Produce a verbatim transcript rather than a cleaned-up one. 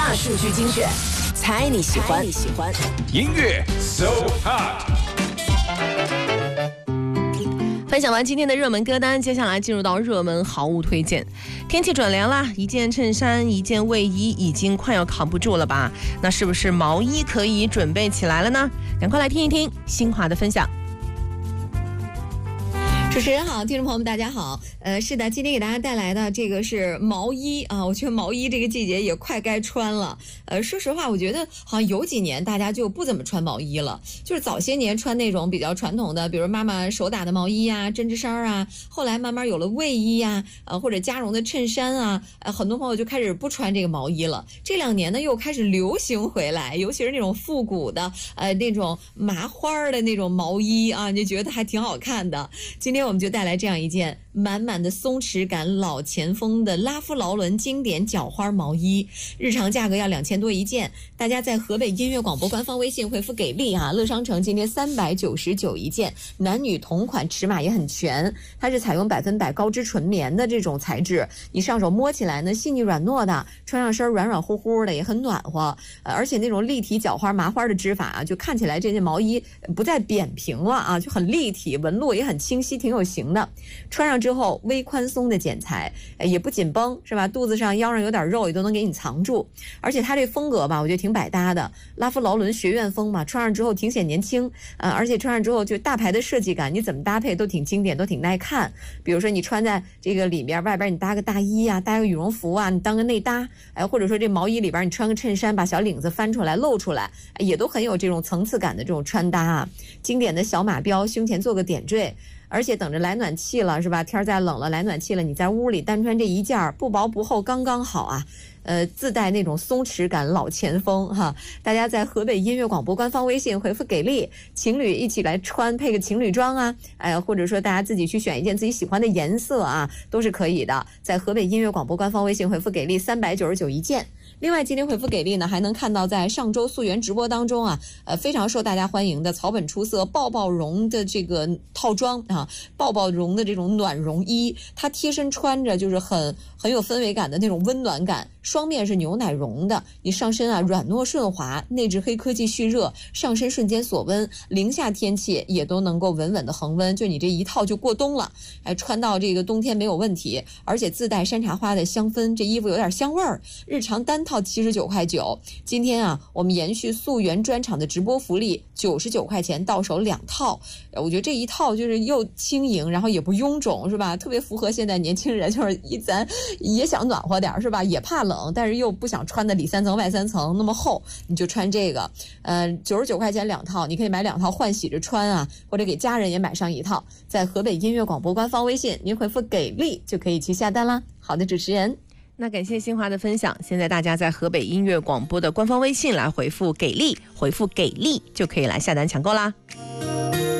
大数据精选，猜你喜欢。你喜欢音乐 So Hot。 分享完今天的热门歌单，接下来进入到热门好物推荐。天气转凉啦，一件衬衫一件卫衣已经快要扛不住了吧？那是不是毛衣可以准备起来了呢？赶快来听一听新华的分享。 主持人好，听众朋友们大家好。呃，是的，今天给大家带来的这个是毛衣啊，我觉得毛衣这个季节也快该穿了。呃，说实话，我觉得好像有几年大家就不怎么穿毛衣了，就是早些年穿那种比较传统的，比如妈妈手打的毛衣啊、针织衫啊，后来慢慢有了卫衣啊，呃或者加绒的衬衫啊，呃很多朋友就开始不穿这个毛衣了。这两年呢又开始流行回来，尤其是那种复古的，呃那种麻花的那种毛衣啊，你就觉得还挺好看的。今天我们就带来这样一件满满的松弛感老前锋的拉夫劳伦经典角花毛衣，日常价格要两千多一件。大家在河北音乐广播官方微信回复给力啊，乐商城今天三百九十九一件，男女同款，尺码也很全。它是采用百分百高织纯棉的这种材质，你上手摸起来呢细腻软糯的，穿上身软软乎乎的，也很暖和。呃、而且那种立体角花麻花的织法啊，就看起来这件毛衣不再扁平了啊，就很立体，纹路也很清晰，挺有型的。穿上之后微宽松的剪裁，也不紧绷是吧？肚子上腰上有点肉也都能给你藏住。而且它这风格吧，我觉得挺百搭的，拉夫劳伦学院风嘛，穿上之后挺显年轻，呃，而且穿上之后就大牌的设计感，你怎么搭配都挺经典，都挺耐看。比如说你穿在这个里边，外边你搭个大衣啊，搭个羽绒服啊，你当个内搭，哎，或者说这毛衣里边你穿个衬衫，把小领子翻出来露出来，也都很有这种层次感的这种穿搭啊。经典的小马标，胸前做个点缀。而且等着来暖气了是吧？天再冷了，来暖气了，你在屋里单穿这一件，不薄不厚，刚刚好啊。呃，自带那种松弛感，老前锋哈。大家在河北音乐广播官方微信回复给力，情侣一起来穿，配个情侣装啊，哎，或者说大家自己去选一件自己喜欢的颜色啊，都是可以的。在河北音乐广播官方微信回复给力，三百九十九一件。另外，今天回复给力呢，还能看到在上周溯源直播当中啊，呃，非常受大家欢迎的草本出色抱抱绒的这个套装啊，抱抱绒的这种暖绒衣，它贴身穿着就是很很有氛围感的那种温暖感。双面是牛奶绒的，你上身啊软糯顺滑，内置黑科技蓄热，上身瞬间锁温，零下天气也都能够稳稳的恒温，就你这一套就过冬了，哎，穿到这个冬天没有问题，而且自带山茶花的香氛，这衣服有点香味儿。日常单套七十九块九，今天啊，我们延续溯源专场的直播福利，九十九块钱到手两套。我觉得这一套就是又轻盈，然后也不臃肿，是吧？特别符合现在年轻人，就是一咱也想暖和点，是吧？也怕冷，但是又不想穿的里三层外三层那么厚，你就穿这个。呃，九十九块钱两套，你可以买两套换洗着穿啊，或者给家人也买上一套。在河北音乐广播官方微信，您回复给力就可以去下单啦。好的，主持人。 那感谢新华的分享。现在大家在河北音乐广播的官方微信来回复给力，回复给力就可以来下单抢购啦。